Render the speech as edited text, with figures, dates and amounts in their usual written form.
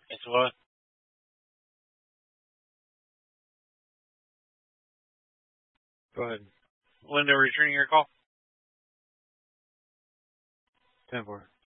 It's what? Go ahead. Linda, returning your call. 10-4.